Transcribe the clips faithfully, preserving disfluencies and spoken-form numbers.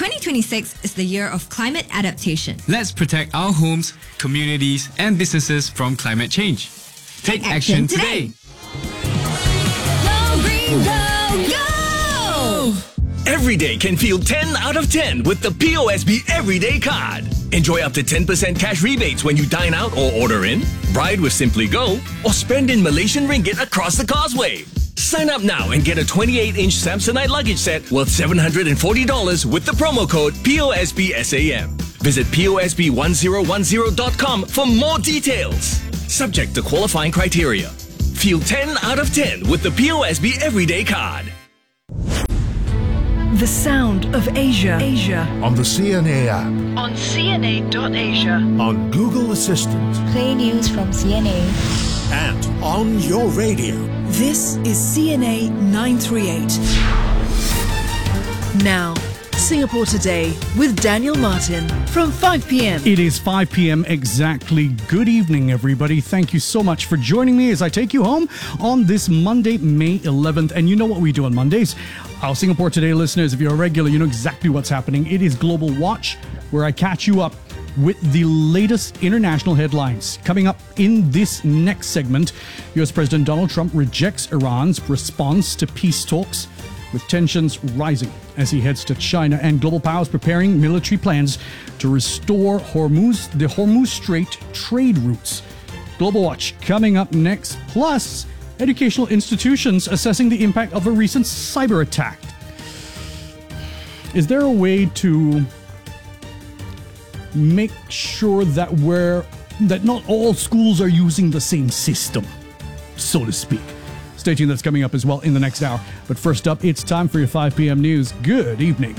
twenty twenty-six is the year of climate adaptation. Let's protect our homes, communities, and businesses from climate change. Take, Take action, action today. today. Go green, go, go! Every day can feel ten out of ten with the P O S B Everyday Card. Enjoy up to ten percent cash rebates when you dine out or order in, ride with Simply Go, or spend in Malaysian ringgit across the causeway. Sign up now and get a twenty-eight inch Samsonite luggage set worth seven hundred forty dollars with the promo code P O S B S A M. Visit P O S B one zero one zero dot com for more details. Subject to qualifying criteria. Feel ten out of ten with the P O S B Everyday Card. The sound of Asia. Asia. On the C N A app. On C N A dot asia. On Google Assistant. Play news from C N A. And on your radio. This is C N A nine thirty-eight. Now, Singapore Today with Daniel Martin from five p.m. It is five p.m. exactly. Good evening, everybody. Thank you so much for joining me as I take you home on this Monday, May eleventh. And you know what we do on Mondays? Our Singapore Today listeners, if you're a regular, you know exactly what's happening. It is Global Watch, where I catch you up with the latest international headlines. Coming up in this next segment, U S President Donald Trump rejects Iran's response to peace talks, with tensions rising as he heads to China, and global powers preparing military plans to restore Hormuz, the Hormuz Strait trade routes. Global Watch coming up next, plus educational institutions assessing the impact of a recent cyber attack. Is there a way to make sure that we're that not all schools are using the same system, so to speak? Stay tuned, that's coming up as well in the next hour. But first up, it's time for your five p.m. news. Good evening.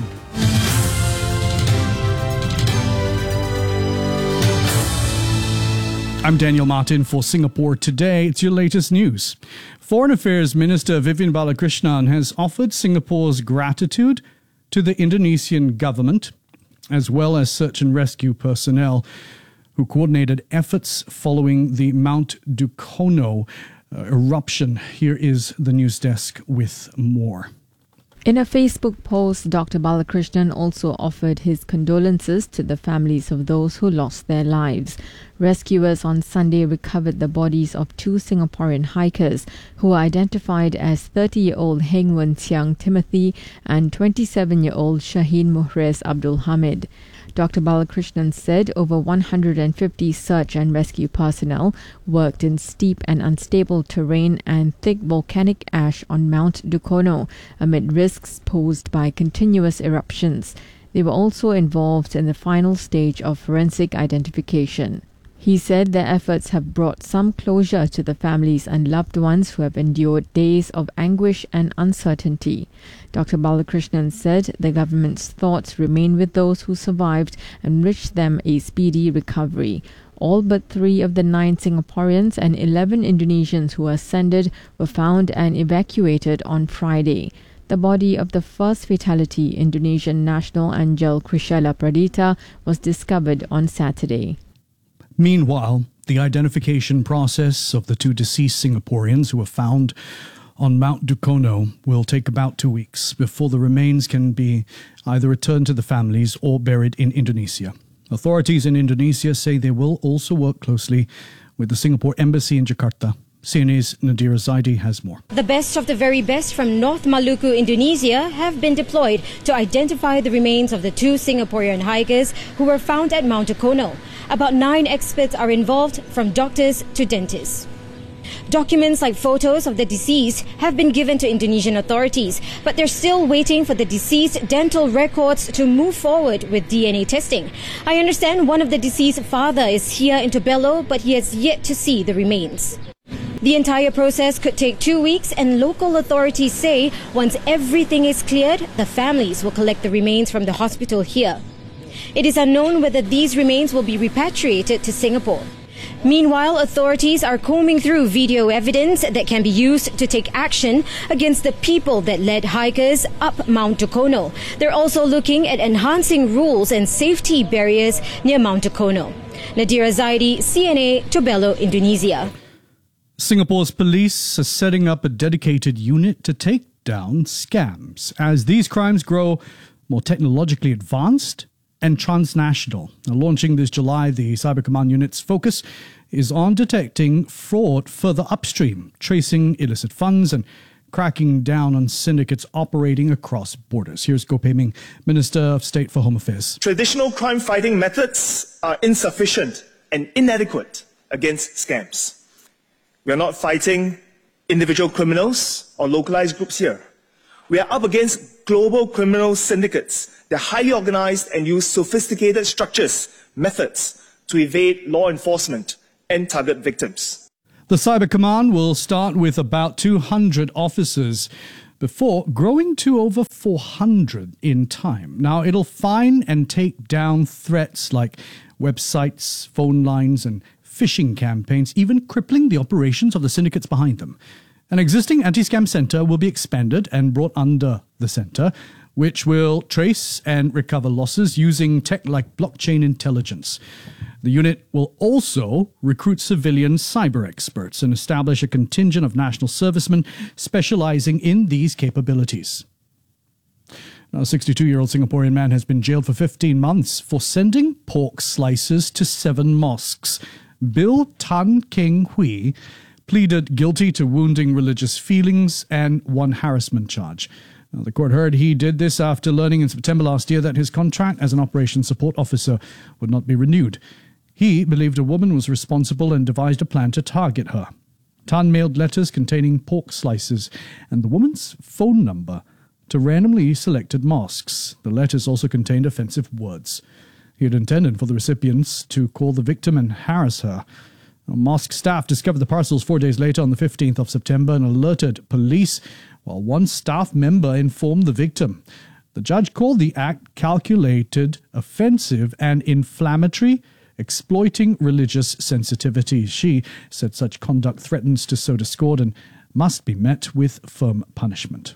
I'm Daniel Martin for Singapore Today. It's your latest news. Foreign Affairs Minister Vivian Balakrishnan has offered Singapore's gratitude to the Indonesian government, as well as search and rescue personnel who coordinated efforts following the Mount Dukono uh, eruption. Here is the news desk with more. In a Facebook post, Doctor Balakrishnan also offered his condolences to the families of those who lost their lives. Rescuers on Sunday recovered the bodies of two Singaporean hikers who were identified as thirty-year-old Heng Wen Xiang Timothy and twenty-seven-year-old Shaheen Muhres Abdul Hamid. Doctor Balakrishnan said over one hundred fifty search and rescue personnel worked in steep and unstable terrain and thick volcanic ash on Mount Dukono amid risks posed by continuous eruptions. They were also involved in the final stage of forensic identification. He said their efforts have brought some closure to the families and loved ones who have endured days of anguish and uncertainty. Doctor Balakrishnan said the government's thoughts remain with those who survived and wished them a speedy recovery. All but three of the nine Singaporeans and eleven Indonesians who ascended were found and evacuated on Friday. The body of the first fatality, Indonesian national Angel Krishala Pradita, was discovered on Saturday. Meanwhile, the identification process of the two deceased Singaporeans who were found on Mount Dukono will take about two weeks before the remains can be either returned to the families or buried in Indonesia. Authorities in Indonesia say they will also work closely with the Singapore Embassy in Jakarta. C N A's Nadira Zaidi has more. The best of the very best from North Maluku, Indonesia have been deployed to identify the remains of the two Singaporean hikers who were found at Mount Dukono. About nine experts are involved, from doctors to dentists. Documents like photos of the deceased have been given to Indonesian authorities, but they're still waiting for the deceased dental records to move forward with D N A testing. I understand one of the deceased father is here in Tobelo, but he has yet to see the remains. The entire process could take two weeks, and local authorities say once everything is cleared, the families will collect the remains from the hospital here. It is unknown whether these remains will be repatriated to Singapore. Meanwhile, authorities are combing through video evidence that can be used to take action against the people that led hikers up Mount Dukono. They're also looking at enhancing rules and safety barriers near Mount Dukono. Nadira Zaidi, C N A, Tobelo, Indonesia. Singapore's police are setting up a dedicated unit to take down scams. As these crimes grow, more technologically advanced and transnational. Now, launching this July, the Cyber Command Unit's focus is on detecting fraud further upstream, tracing illicit funds and cracking down on syndicates operating across borders. Here's Goh Pei Ming, Minister of State for Home Affairs. Traditional crime fighting methods are insufficient and inadequate against scams. We are not fighting individual criminals or localized groups here. We are up against global criminal syndicates. They're highly organized and use sophisticated structures, methods to evade law enforcement and target victims. The Cyber Command will start with about two hundred officers before growing to over four hundred in time. Now, it'll find and take down threats like websites, phone lines, and phishing campaigns, even crippling the operations of the syndicates behind them. An existing anti-scam center will be expanded and brought under the center, which will trace and recover losses using tech like blockchain intelligence. The unit will also recruit civilian cyber experts and establish a contingent of national servicemen specializing in these capabilities. Now, a sixty-two-year-old Singaporean man has been jailed for fifteen months for sending pork slices to seven mosques. Bill Tan Keng Hui pleaded guilty to wounding religious feelings and one harassment charge. Now, the court heard he did this after learning in September last year that his contract as an operations support officer would not be renewed. He believed a woman was responsible and devised a plan to target her. Tan mailed letters containing pork slices and the woman's phone number to randomly selected mosques. The letters also contained offensive words. He had intended for the recipients to call the victim and harass her. Mosque staff discovered the parcels four days later on the fifteenth of September and alerted police, while one staff member informed the victim. The judge called the act calculated, offensive, and inflammatory, exploiting religious sensitivity. She said such conduct threatens to sow discord and must be met with firm punishment.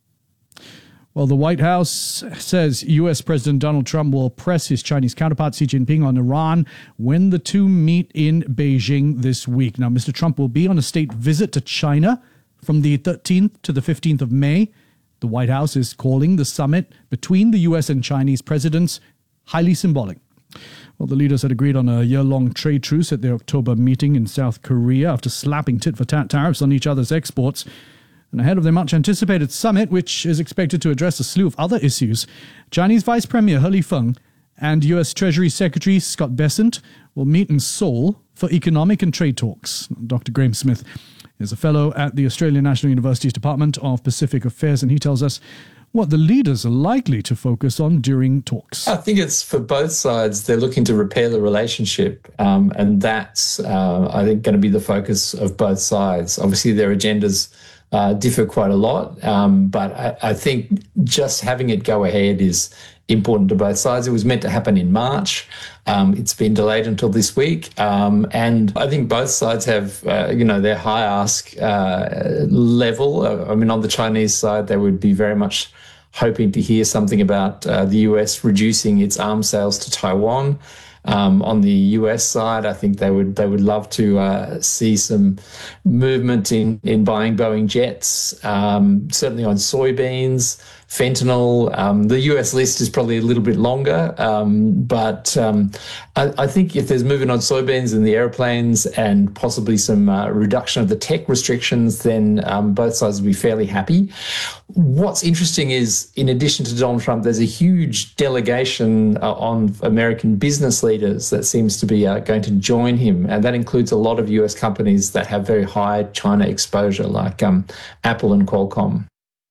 Well, the White House says U S President Donald Trump will press his Chinese counterpart Xi Jinping on Iran when the two meet in Beijing this week. Now, Mister Trump will be on a state visit to China from the thirteenth to the fifteenth of May. The White House is calling the summit between the U S and Chinese presidents highly symbolic. Well, the leaders had agreed on a year-long trade truce at their October meeting in South Korea after slapping tit-for-tat tariffs on each other's exports. And ahead of their much-anticipated summit, which is expected to address a slew of other issues, Chinese Vice Premier He Lifeng and U S Treasury Secretary Scott Bessent will meet in Seoul for economic and trade talks. Doctor Graham Smith is a fellow at the Australian National University's Department of Pacific Affairs, and he tells us what the leaders are likely to focus on during talks. I think it's for both sides. They're looking to repair the relationship, um, and that's, uh, I think, going to be the focus of both sides. Obviously, their agendas uh, differ quite a lot, um, but I, I think just having it go ahead is important to both sides. It was meant to happen in March. Um, it's been delayed until this week. Um, and I think both sides have, uh, you know, their high ask uh, level. Uh, I mean, on the Chinese side, they would be very much hoping to hear something about uh, the U S reducing its arms sales to Taiwan. Um, on the U S side, I think they would they would love to uh, see some movement in, in buying Boeing jets, um, certainly on soybeans, fentanyl. Um, the U S list is probably a little bit longer, um, but um, I, I think if there's movement on soybeans and the airplanes and possibly some uh, reduction of the tech restrictions, then um, both sides will be fairly happy. What's interesting is, in addition to Donald Trump, there's a huge delegation uh, on American business leaders that seems to be uh, going to join him, and that includes a lot of U S companies that have very high China exposure, like um, Apple and Qualcomm.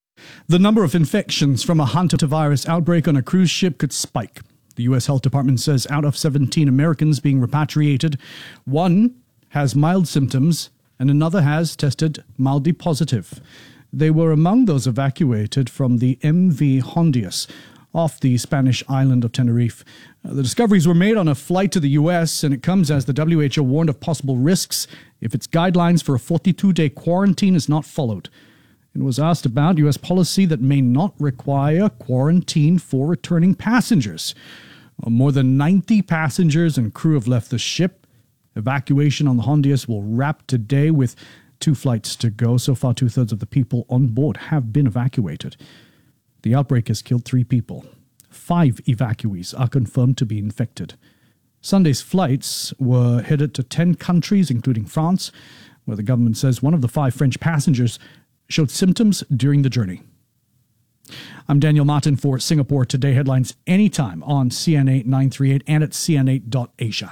The number of infections from a hantavirus outbreak on a cruise ship could spike. The U S Health Department says out of seventeen Americans being repatriated, one has mild symptoms and another has tested mildly positive. They were among those evacuated from the M V Hondias off the Spanish island of Tenerife. Uh, the discoveries were made on a flight to the U S, and it comes as the W H O warned of possible risks if its guidelines for a forty-two day quarantine is not followed. It was asked about U S policy that may not require quarantine for returning passengers. Well, more than ninety passengers and crew have left the ship. Evacuation on the Hondias will wrap today with two flights to go. So far, two-thirds of the people on board have been evacuated. The outbreak has killed three people. Five evacuees are confirmed to be infected. Sunday's flights were headed to ten countries, including France, where the government says one of the five French passengers showed symptoms during the journey. I'm Daniel Martin for Singapore Today headlines anytime on C N A nine thirty-eight and at c n eight dot asia.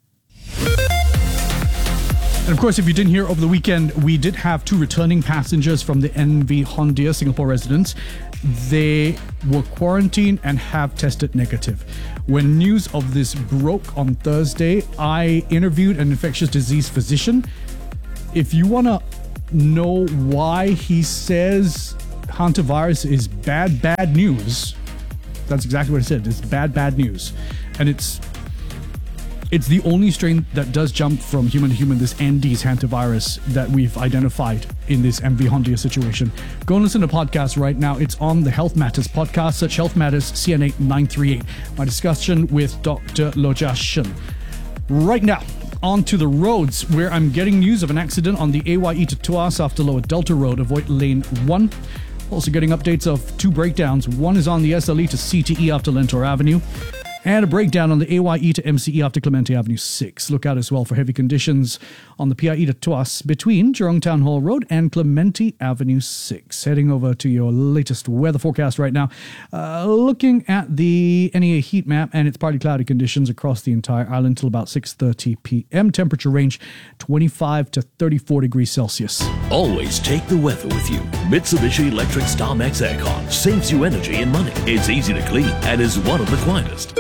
And of course, if you didn't hear over the weekend, we did have two returning passengers from the M V Hondia Singapore residence. They were quarantined and have tested negative. When news of this broke on Thursday, I interviewed an infectious disease physician. If you want to know why he says hantavirus is bad, bad news, that's exactly what he said. It's bad, bad news. And it's It's the only strain that does jump from human to human, this Andes hantavirus that we've identified in this M V Hondia situation. Go and listen to the podcast right now. It's on the Health Matters podcast. Search Health Matters C N A nine thirty-eight. My discussion with Doctor Lo Jia Shen. Right now, on to the roads, where I'm getting news of an accident on the A Y E to Tuas after Lower Delta Road. Avoid lane one. Also getting updates of two breakdowns. One is on the S L E to C T E after Lentor Avenue. And a breakdown on the A Y E to M C E after Clementi Avenue six. Look out as well for heavy conditions on the P I E to Tuas between Jurong Town Hall Road and Clementi Avenue six. Heading over to your latest weather forecast right now. Uh, looking at the N E A heat map, and it's partly cloudy conditions across the entire island till about six thirty p.m. Temperature range twenty-five to thirty-four degrees Celsius. Always take the weather with you. Mitsubishi Electric StarMax Aircon saves you energy and money. It's easy to clean and is one of the quietest.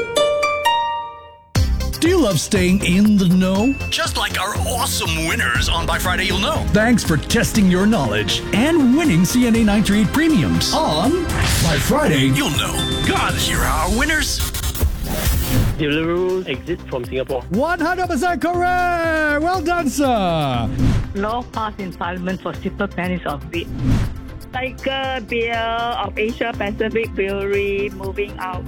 Do you love staying in the know? Just like our awesome winners on By Friday You'll Know. Thanks for testing your knowledge and winning C N A nine thirty-eight premiums on By Friday You'll Know. God, here are our winners. Deliveroo exit from Singapore. one hundred percent correct! Well done, sir! Law passed in Parliament for simple pennies of wheat. Tiger Beer of Asia Pacific Brewery moving out.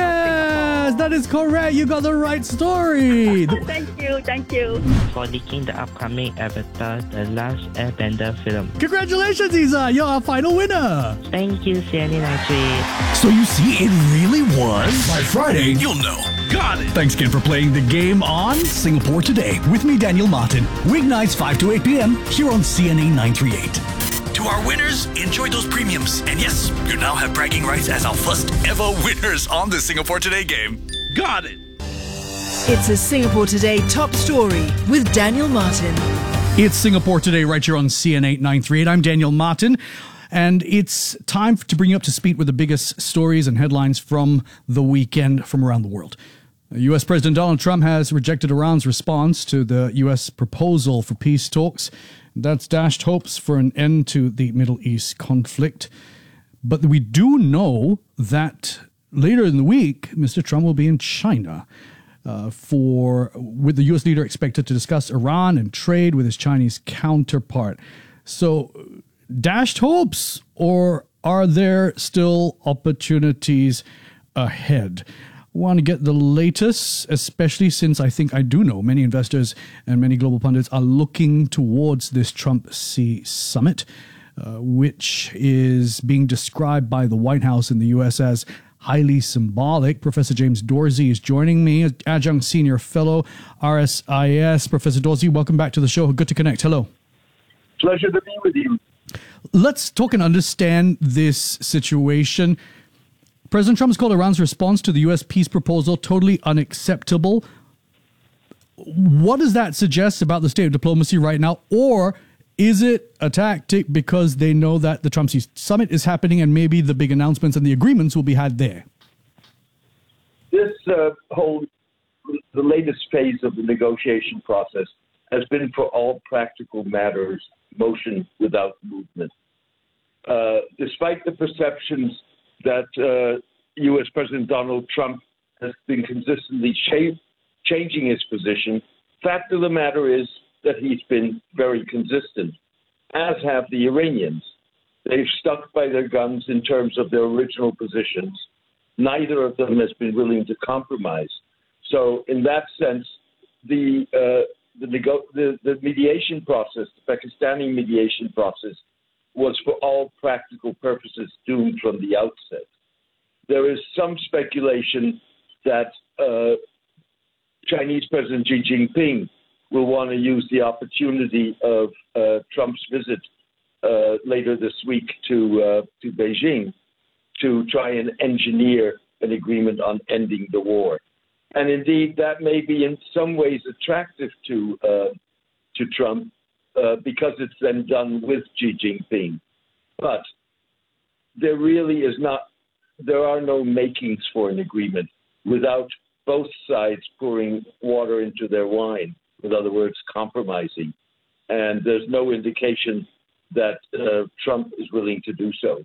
Yes, that is correct. You got the right story. Thank you, thank you. For leaking the upcoming Avatar The Last Airbender film. Congratulations, Isa. You're our final winner. Thank you, C N A nine thirty-eight. So you see, it really was By Friday You'll Know. Got it. Thanks again for playing the game on Singapore Today with me, Daniel Martin. Weeknights five to eight p.m. here on C N A nine thirty-eight. To our winners, enjoy those premiums. And yes, you now have bragging rights as our first ever winners on the Singapore Today game. Got it. It's a Singapore Today top story with Daniel Martin. It's Singapore Today right here on C N A nine thirty-eight. I'm Daniel Martin. And it's time to bring you up to speed with the biggest stories and headlines from the weekend from around the world. U S President Donald Trump has rejected Iran's response to the U S proposal for peace talks. That's dashed hopes for an end to the Middle East conflict. But we do know that later in the week, Mister Trump will be in China uh, for with the U S leader expected to discuss Iran and trade with his Chinese counterpart. So, dashed hopes, or are there still opportunities ahead? Want to get the latest, especially since I think I do know many investors and many global pundits are looking towards this Trump-Xi summit, uh, which is being described by the White House in the U S as highly symbolic. Professor James Dorsey is joining me, adjunct senior fellow, R S I S. Professor Dorsey, welcome back to the show. Good to connect. Hello. Pleasure to be with you. Let's talk and understand this situation. President Trump has called Iran's response to the U S peace proposal totally unacceptable. What does that suggest about the state of diplomacy right now? Or is it a tactic because they know that the Trump summit is happening and maybe the big announcements and the agreements will be had there? This uh, whole, the latest phase of the negotiation process has been, for all practical matters, motion without movement. Uh, despite the perceptions that uh, U S President Donald Trump has been consistently ch- changing his position, fact of the matter is that he's been very consistent, as have the Iranians. They've stuck by their guns in terms of their original positions. Neither of them has been willing to compromise. So in that sense, the uh, the, nego- the, the mediation process, the Pakistani mediation process, was for all practical purposes doomed from the outset. there is some speculation that uh, Chinese President Xi Jinping will want to use the opportunity of uh, Trump's visit uh, later this week to uh, to Beijing to try and engineer an agreement on ending the war. And indeed, that may be in some ways attractive to uh, to Trump uh, because it's then done with Xi Jinping. But there really is not, there are no makings for an agreement without both sides pouring water into their wine, in other words, compromising. And there's no indication that uh, Trump is willing to do so.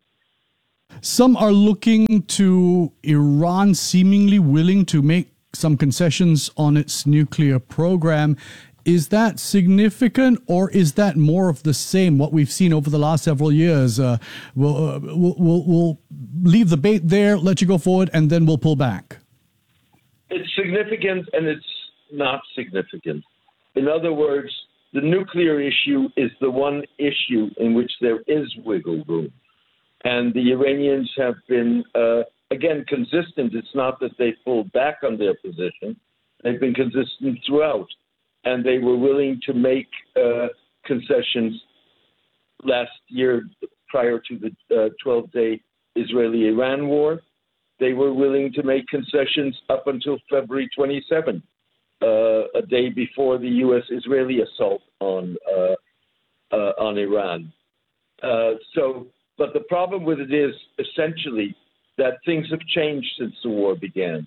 Some are looking to Iran seemingly willing to make some concessions on its nuclear program. Is that significant, or is that more of the same, what we've seen over the last several years? Uh, we'll, uh, we'll, we'll, we'll leave the bait there, let you go forward, and then we'll pull back. It's significant and it's not significant. In other words, the nuclear issue is the one issue in which there is wiggle room. And the Iranians have been, uh, again, consistent. It's not that they pulled back on their position. They've been consistent throughout. And they were willing to make uh, concessions last year prior to the twelve-day uh, Israeli-Iran war. They were willing to make concessions up until February twenty-seventh, uh, a day before the U S-Israeli assault on uh, uh, on Iran. Uh, so, but the problem with it is essentially that things have changed since the war began.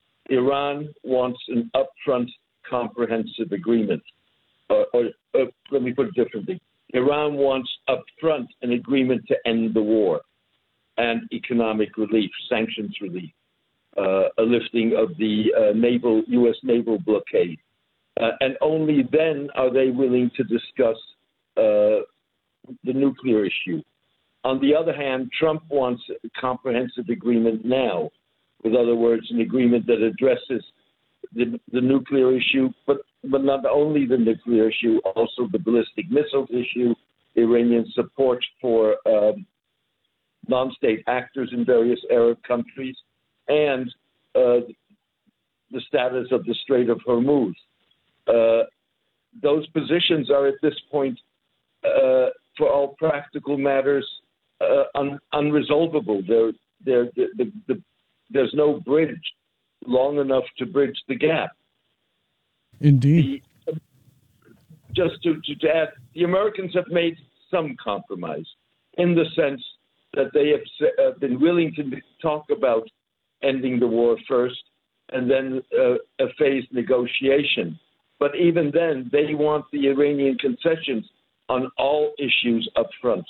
Iran wants an upfront comprehensive agreement. Uh, or, or let me put it differently. Iran wants upfront an agreement to end the war and economic relief, sanctions relief, uh, a lifting of the uh, naval U S naval blockade. Uh, and only then are they willing to discuss uh, the nuclear issue. On the other hand, Trump wants a comprehensive agreement now. With other words, an agreement that addresses the, the nuclear issue, but, but not only the nuclear issue, also the ballistic missiles issue, Iranian support for um, non-state actors in various Arab countries, and uh, the status of the Strait of Hormuz. Uh, those positions are at this point, uh, for all practical matters, uh, un- unresolvable. They're, they're, the, the, the, there's no bridge long enough to bridge the gap. Indeed. The, just to, to add, the Americans have made some compromise in the sense that they have uh, been willing to talk about ending the war first and then uh, a phased negotiation. But even then, they want the Iranian concessions on all issues up front.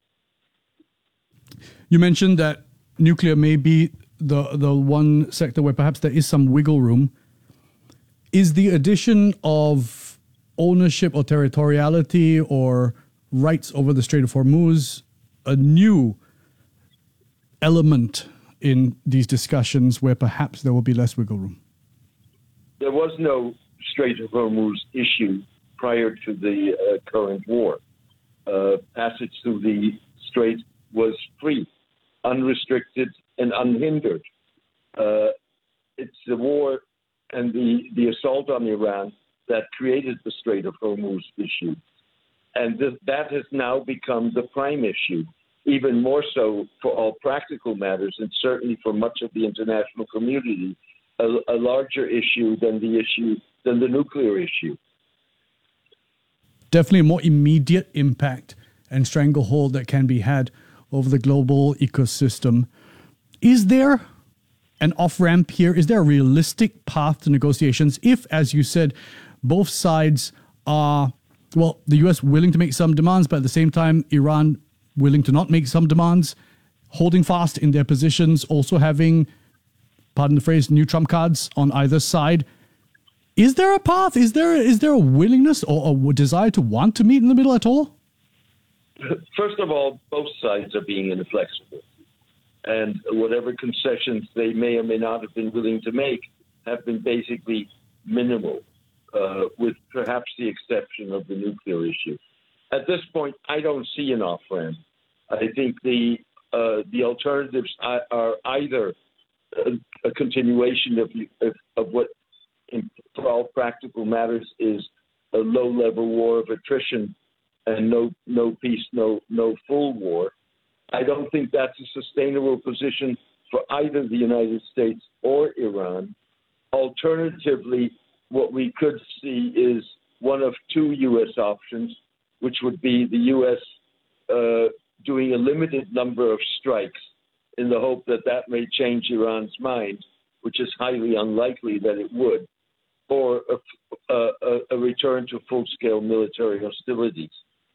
You mentioned that nuclear may be the, the one sector where perhaps there is some wiggle room. Is the addition of ownership or territoriality or rights over the Strait of Hormuz a new element in these discussions where perhaps there will be less wiggle room? There was no Strait of Hormuz issue prior to the uh, current war. Uh, passage through the strait was free, unrestricted, and unhindered. Uh, it's the war and the, the assault on Iran that created the Strait of Hormuz issue. And th- that has now become the prime issue, even more so for all practical matters, and certainly for much of the international community, a, a larger issue than the issue than the nuclear issue. Definitely a more immediate impact and stranglehold that can be had over the global ecosystem. Is there an off-ramp here? Is there a realistic path to negotiations if, as you said, both sides are, well, the U S willing to make some demands, but at the same time, Iran willing to not make some demands, holding fast in their positions, also having, pardon the phrase, new trump cards on either side? Is there a path? Is there is there a willingness or a desire to want to meet in the middle at all? First of all, both sides are being inflexible. And whatever concessions they may or may not have been willing to make have been basically minimal, uh, with perhaps the exception of the nuclear issue. At this point, I don't see an off-ramp. I think the uh, the alternatives are either a, a continuation of, of, of what, in, for all practical matters, is a low-level war of attrition and no no peace, no no full war. I don't think that's a sustainable position for either the United States or Iran. Alternatively, what we could see is one of two U S options, which would be the U S uh, doing a limited number of strikes in the hope that that may change Iran's mind, which is highly unlikely that it would, or a, a, a return to full-scale military hostilities.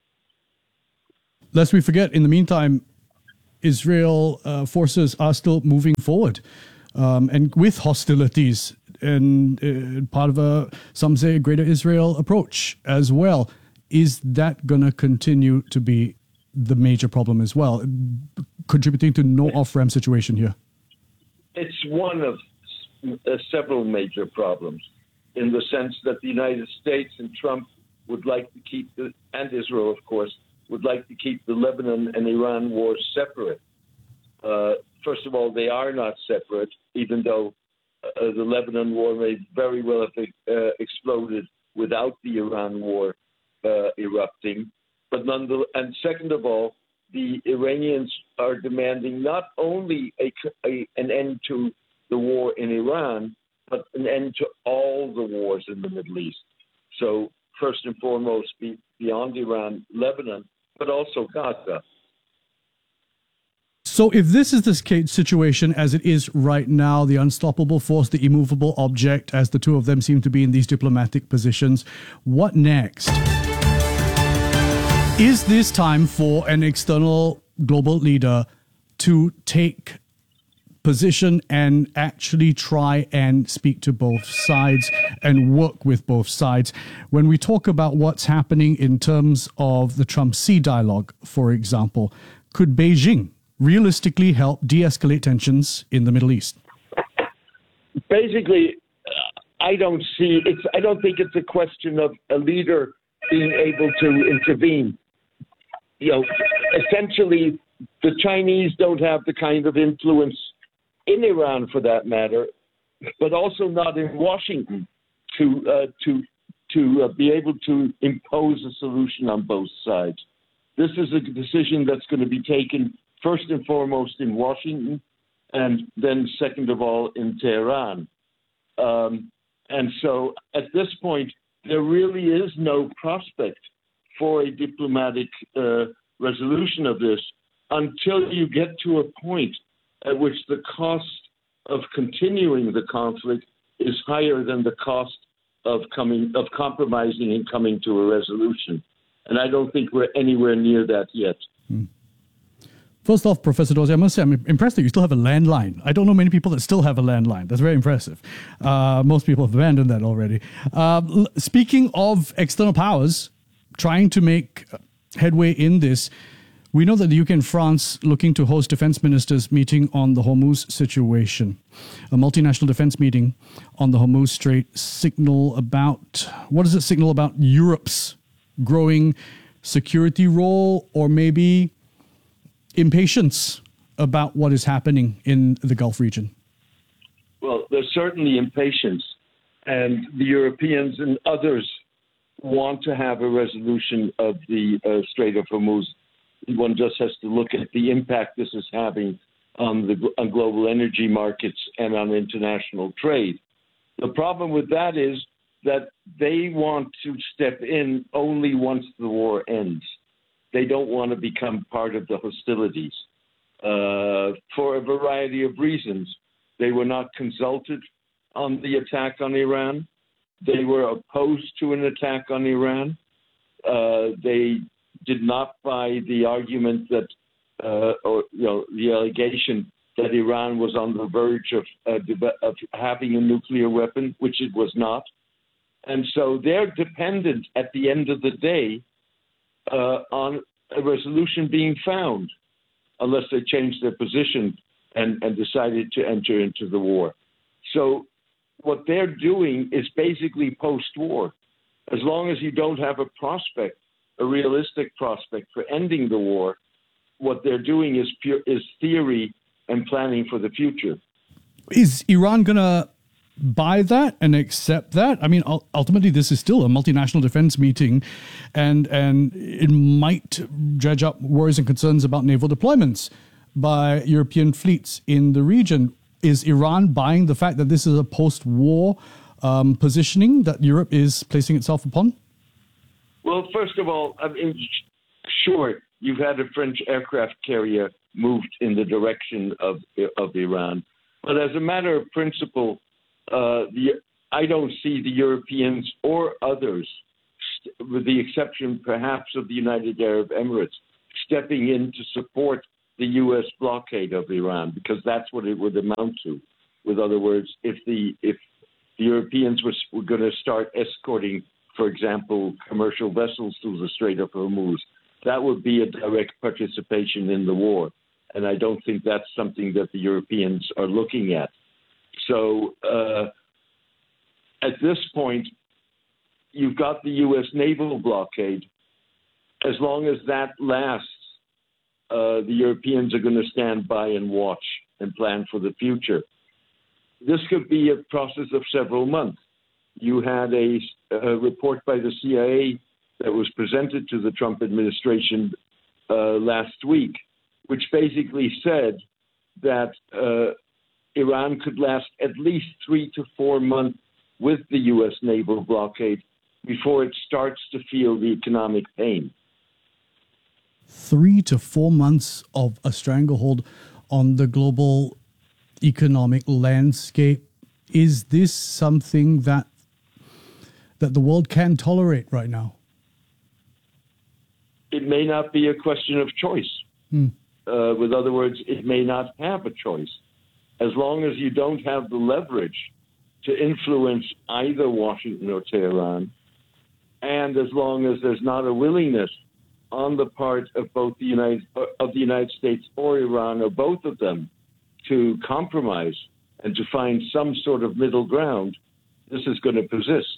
Lest we forget, in the meantime, Israel uh, forces are still moving forward um, and with hostilities and uh, part of a, some say, a greater Israel approach as well. Is that going to continue to be the major problem as well, contributing to no off-ramp situation here? It's one of uh, several major problems in the sense that the United States and Trump would like to keep, the, and Israel, of course, would like to keep the Lebanon and Iran wars separate. Uh, first of all, they are not separate, even though uh, the Lebanon war may very well have uh, exploded without the Iran war uh, erupting. But nonetheless, and second of all, the Iranians are demanding not only a, a, an end to the war in Iran, but an end to all the wars in the Middle East. So first and foremost, be, beyond Iran, Lebanon, but also Gaza. So if this is the situation as it is right now, the unstoppable force, the immovable object, as the two of them seem to be in these diplomatic positions, what next? Is this time for an external global leader to take position and actually try and speak to both sides and work with both sides? When we talk about what's happening in terms of the Trump-Xi dialogue, for example, could Beijing realistically help de-escalate tensions in the Middle East? Basically, I don't see it's. I don't think it's a question of a leader being able to intervene. You know, essentially, the Chinese don't have the kind of influence in Iran, for that matter, but also not in Washington to uh, to to uh, be able to impose a solution on both sides. This is a decision that's going to be taken first and foremost in Washington, and then second of all in Tehran. Um, and so at this point, there really is no prospect for a diplomatic uh, resolution of this until you get to a point at which the cost of continuing the conflict is higher than the cost of coming of compromising and coming to a resolution. And I don't think we're anywhere near that yet. Hmm. First off, Professor Dorsey, I must say I'm impressed that you still have a landline. I don't know many people that still have a landline. That's very impressive. Uh, most people have abandoned that already. Uh, speaking of external powers trying to make headway in this, we know that the U K and France looking to host defense ministers meeting on the Hormuz situation. A multinational defense meeting on the Hormuz Strait signal about, what does it signal about Europe's growing security role, or maybe impatience about what is happening in the Gulf region? Well, there's certainly impatience, and the Europeans and others want to have a resolution of the uh, Strait of Hormuz. One just has to look at the impact this is having on the on global energy markets and on international trade. The problem with that is that they want to step in only once the war ends. They don't want to become part of the hostilities uh, for a variety of reasons. They were not consulted on the attack on Iran. They were opposed to an attack on Iran. Uh, they did not buy the argument that, uh, or you know, the allegation that Iran was on the verge of, uh, of having a nuclear weapon, which it was not. And so they're dependent at the end of the day uh, on a resolution being found, unless they change their position and, and decided to enter into the war. So what they're doing is basically post-war. As long as you don't have a prospect, a realistic prospect for ending the war, what they're doing is pure, is theory and planning for the future. Is Iran going to buy that and accept that? I mean, ul- ultimately, this is still a multinational defense meeting, and and it might dredge up worries and concerns about naval deployments by European fleets in the region. Is Iran buying the fact that this is a post-war um, positioning that Europe is placing itself upon? Well, first of all, I mean, sure, you've had a French aircraft carrier moved in the direction of of Iran, but as a matter of principle, Uh, the, I don't see the Europeans or others, st- with the exception perhaps of the United Arab Emirates, stepping in to support the U S blockade of Iran, because that's what it would amount to. With other words, if the if the Europeans were, were going to start escorting, for example, commercial vessels through the Strait of Hormuz, that would be a direct participation in the war. And I don't think that's something that the Europeans are looking at. So uh, at this point, you've got the U S naval blockade. As long as that lasts, uh, the Europeans are going to stand by and watch and plan for the future. This could be a process of several months. You had a, a report by the C I A that was presented to the Trump administration uh, last week, which basically said that uh, Iran could last at least three to four months with the U S naval blockade before it starts to feel the economic pain. Three to four months of a stranglehold on the global economic landscape. Is this something that that the world can tolerate right now? It may not be a question of choice. Hmm. Uh, with other words, it may not have a choice. As long as you don't have the leverage to influence either Washington or Tehran, and as long as there's not a willingness on the part of both the United of the United States or Iran or both of them to compromise and to find some sort of middle ground, this is going to persist.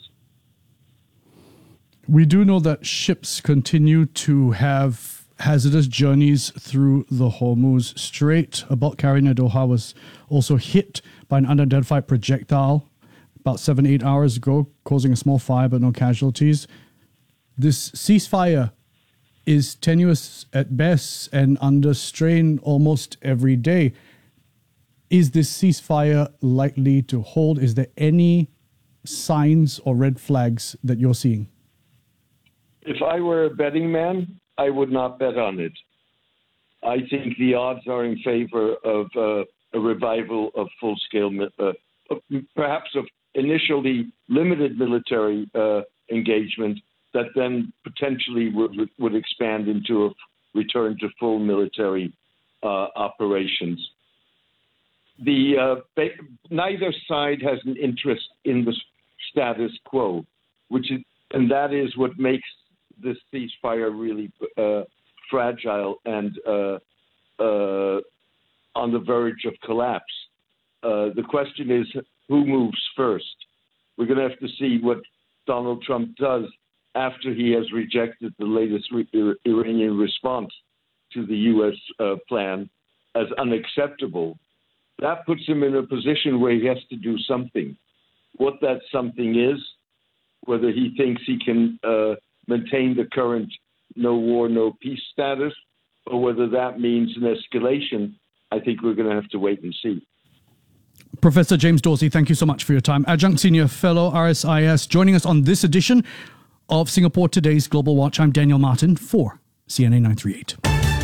We do know that ships continue to have hazardous journeys through the Hormuz Strait. A bulk carrier in Doha was also hit by an unidentified projectile about seven, eight hours ago, causing a small fire but no casualties. This ceasefire is tenuous at best and under strain almost every day. Is this ceasefire likely to hold? Is there any signs or red flags that you're seeing? If I were a betting man, I would not bet on it. I think the odds are in favor of uh, a revival of full-scale, uh, perhaps of initially limited military uh, engagement that then potentially would, would expand into a return to full military uh, operations. The uh, neither side has an interest in the status quo, which is, and that is what makes this ceasefire really uh, fragile and uh, uh, on the verge of collapse. Uh, the question is, who moves first? We're going to have to see what Donald Trump does after he has rejected the latest re- Iranian response to the U S uh, plan as unacceptable. That puts him in a position where he has to do something. What that something is, whether he thinks he can uh, maintain the current no war, no peace status, or whether that means an escalation, I think we're going to have to wait and see. Professor James Dorsey, thank you so much for your time. Adjunct Senior Fellow, R S I S, joining us on this edition of Singapore Today's Global Watch. I'm Daniel Martin for C N A nine thirty-eight.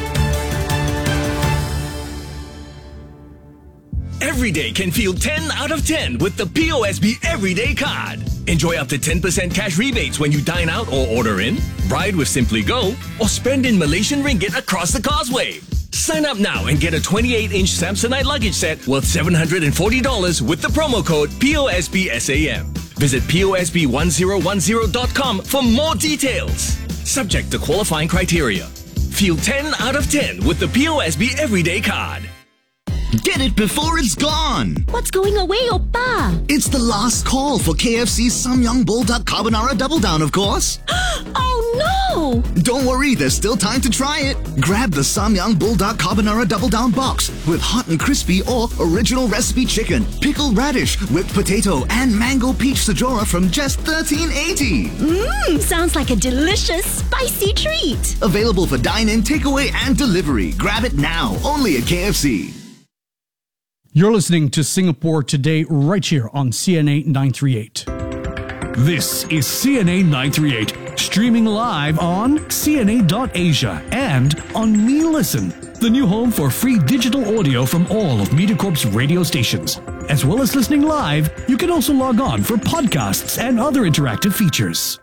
Every day can feel ten out of ten with the P O S B Everyday Card. Enjoy up to ten percent cash rebates when you dine out or order in, ride with Simply Go, or spend in Malaysian ringgit across the causeway. Sign up now and get a twenty-eight inch Samsonite luggage set worth seven hundred forty dollars with the promo code P O S B S A M. Visit P O S B one zero one zero dot com for more details. Subject to qualifying criteria. Feel ten out of ten with the P O S B Everyday Card. Get it before it's gone. What's going away, Oppa? It's the last call for K F C's Samyang Bulldog Carbonara Double Down, of course. Oh no! Don't worry, there's still time to try it. Grab the Samyang Bulldog Carbonara Double Down box with hot and crispy or original recipe chicken, pickled radish, whipped potato, and mango peach sajora from just thirteen eighty. Mmm, sounds like a delicious, spicy treat. Available for dine-in, takeaway, and delivery. Grab it now, only at K F C. You're listening to Singapore Today right here on C N A nine thirty-eight. This is C N A nine thirty-eight, streaming live on C N A dot Asia and on Me Listen, the new home for free digital audio from all of MediaCorp's radio stations. As well as listening live, you can also log on for podcasts and other interactive features.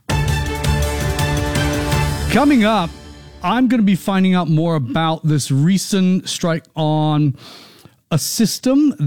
Coming up, I'm going to be finding out more about this recent strike on a system